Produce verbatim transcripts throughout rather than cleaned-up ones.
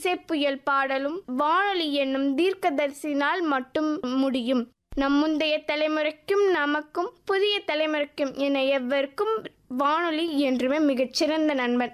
இசைப்புயல் பாடலும் வானொலி என்னும் தீர்க்கதரிசினால் மட்டும் முடியும். நம் முந்தைய தலைமுறைக்கும் நமக்கும் புதிய தலைமுறைக்கும் என எவருக்கும் வானொலி என்றுமே மிகச்சிறந்த நண்பன்.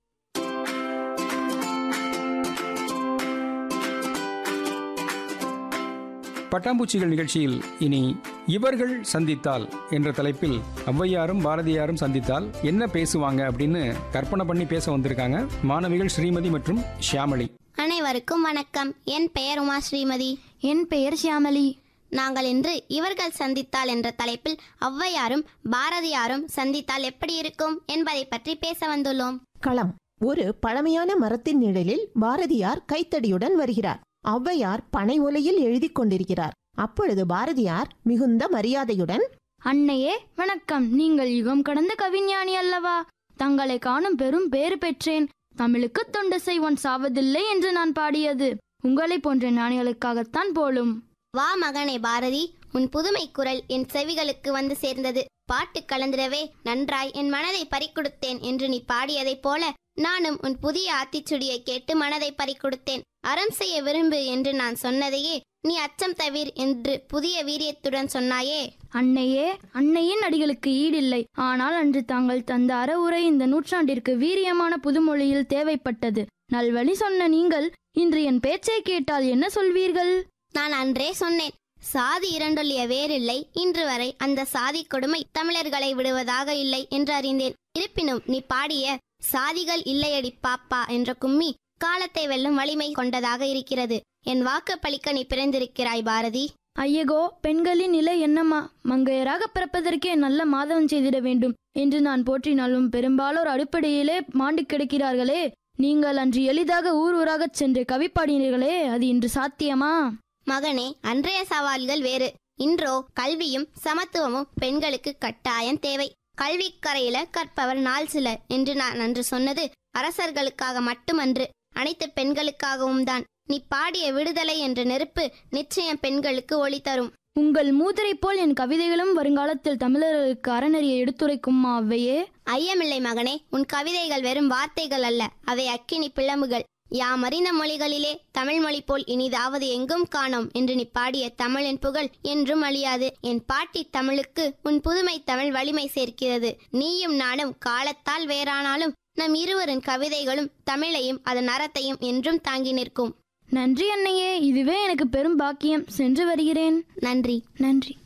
பட்டாம்பூச்சிகள் நிகழ்ச்சியில் இனி இவர்கள் சந்தித்தால் என்ற தலைப்பில் ஔவையாரும் பாரதியாரும் சந்தித்தால் என்ன பேசுவாங்க அப்படின்னு கற்பனை பண்ணி பேச வந்திருக்காங்க மாணவிகள் ஸ்ரீமதி மற்றும் ஷியாமளி. அனைவருக்கும் வணக்கம். என் பெயர் உமா ஸ்ரீமதி. என் பெயர் ஷியாமளி. நாங்கள் இன்று இவர்கள் சந்தித்தால் என்ற தலைப்பில் ஔவையாரும் பாரதியாரும் சந்தித்தால் எப்படி இருக்கும் என்பதை பற்றி பேச வந்துள்ளோம். களம். ஒரு பழமையான மரத்தின் நிழலில் பாரதியார் கைத்தடியுடன் வருகிறார். ஔவையார் பனை ஓலையில் எழுதி கொண்டிருக்கிறார். அப்பொழுது பாரதியார் மிகுந்த மரியாதையுடன், அன்னையே வணக்கம், நீங்கள் யுகம் கடந்த கவிஞானி அல்லவா? தங்களை காணும் பெரும் பேறு பெற்றேன். தமிழுக்கு தொண்டு செய்வன் சாவதில்லை என்று நான் பாடியது உங்களை போன்ற ஞானிகளுக்காகத்தான் போலும். வா மகனே பாரதி, உன் புதுமை குரல் என் செவிகளுக்கு வந்து சேர்ந்தது. பாட்டு கலந்திடவே நன்றாய் என் மனதை பறிக்கொடுத்தேன் என்று நீ பாடியதைப் போல நானும் உன் புதிய ஆத்திச்சுடியை கேட்டு மனதை பறிக்கொடுத்தேன். அறம் செய்ய விரும்பு என்று நான் சொன்னதையே நீ அச்சம் தவிர் என்று புதிய வீரியத்துடன் சொன்னாயே. அன்னையே, அன்னையின் அடிகளுக்கு ஈடில்லை. ஆனால் அன்று தாங்கள் தந்த அற உரை இந்த நூற்றாண்டிற்கு வீரியமான புதுமொழியில் தேவைப்பட்டது. நல்வழி சொன்ன நீங்கள் இன்று என் பேச்சை கேட்டால் என்ன சொல்வீர்கள்? நான் அன்றே சொன்னேன், சாதி இரண்டொல்லிய வேறில்லை. இன்று வரை அந்த சாதி கொடுமை தமிழர்களை விடுவதாக இல்லை என்று அறிந்தேன். இருப்பினும் நீ பாடிய சாதிகள் இல்லையடி பாப்பா என்ற கும்மி காலத்தை வெல்லும் வலிமை கொண்டதாக இருக்கிறது. என் வாக்கு பழிக்க நீ பிறந்திருக்கிறாய் பாரதி. ஐயகோ, பெண்களின் நிலை என்னம்மா? மங்கையராக பிறப்பதற்கே நல்ல மாதவம் செய்திட வேண்டும் என்று நான் போற்றினாலும் பெரும்பாலோர் அடிப்படையிலே மாண்டு கிடக்கிறார்களே. நீங்கள் அன்று எளிதாக ஊர் ஊராகச் சென்று கவி பாடினீர்களே, அது இன்று சாத்தியமா? மகனே, அன்றைய சவால்கள் வேறு. இன்றோ கல்வியும் சமத்துவமும் பெண்களுக்கு கட்டாயம் தேவை. கல்வி கரையில கற்பவர் நாள் சில என்று நான் அன்று சொன்னது அரசர்களுக்காக மட்டுமன்று, அனைத்து பெண்களுக்காகவும் தான். நீ பாடிய விடுதலை என்ற நெருப்பு நிச்சயம் பெண்களுக்கு ஒளி தரும். உங்கள் மூதரை போல் என் கவிதைகளும் வருங்காலத்தில் தமிழர்களுக்கு அறநெறியை எடுத்துரைக்கும் அவ்வையே. ஐயமில்லை மகனே, உன் கவிதைகள் வெறும் வார்த்தைகள் அல்ல, அவை அக்கினி பிளம்புகள். யாமறிந்த மொழிகளிலே தமிழ் மொழி போல் இனிதாவது எங்கும் காணோம் என்று நீ பாடிய தமிழின் புகழ் என்றும் அழியாது. என் பாட்டி தமிழுக்கு உன் புதுமை தமிழ் வலிமை சேர்க்கிறது. நீயும் நானும் காலத்தால் வேறானாலும் நம் இருவரின் கவிதைகளும் தமிழையும் அதன் அறத்தையும் என்றும் தாங்கி நிற்கும். நன்றி அன்னையே, இதுவே எனக்கு பெரும் பாக்கியம். சென்று வருகிறேன். நன்றி. நன்றி.